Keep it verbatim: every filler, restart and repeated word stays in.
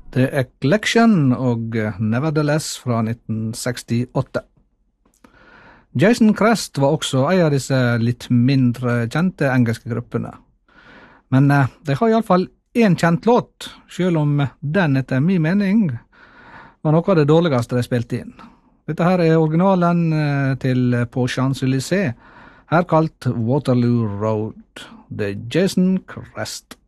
The Collection og Nevertheless fra nitten sekstiåtte. Jason Crest var også en av disse litt mindre kjente engelske gruppene. Men eh, de har i alle fall en kjent låt, selv om den etter min mening var noe av det dårligste de spilte inn. Dette her er originalen eh, til på Champs-Élysées, her kalt Waterloo Road. Det er Jason Crest.